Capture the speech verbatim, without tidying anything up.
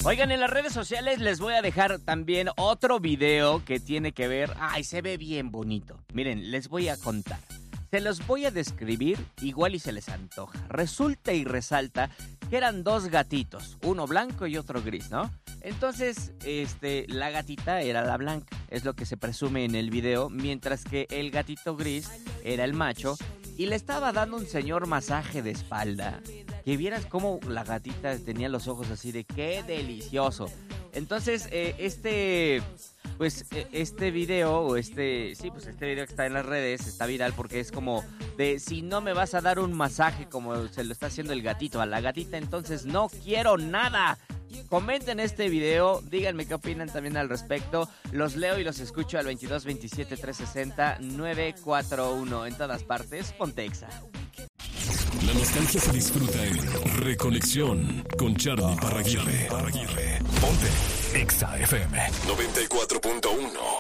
Oigan, en las redes sociales les voy a dejar también otro video que tiene que ver... Ay, se ve bien bonito. Miren, les voy a contar. Se los voy a describir, igual y se les antoja. Resulta y resalta que eran dos gatitos, uno blanco y otro gris, ¿no? Entonces, este, la gatita era la blanca, es lo que se presume en el video, mientras que el gatito gris era el macho y le estaba dando un señor masaje de espalda. Que vieras cómo la gatita tenía los ojos así de ¡qué delicioso! Entonces, eh, este... Pues este video, o este, sí, pues este video que está en las redes, está viral porque es como de si no me vas a dar un masaje como se lo está haciendo el gatito a la gatita, entonces no quiero nada. Comenten este video, díganme qué opinan también al respecto. Los leo y los escucho al veintidós veintisiete trescientos sesenta novecientos cuarenta y uno en todas partes. Ponte Exa. La nostalgia se disfruta en Reconexión con Charly Paraguirre. Ponte Exa F M noventa y cuatro punto